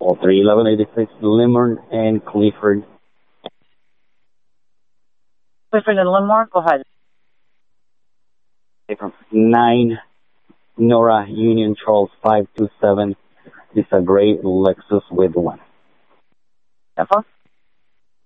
All 31186, Limburn and Clifford. Clifford and Limburn, go ahead. From 9 Nora Union Charles 527. It's a gray Lexus with one. Info?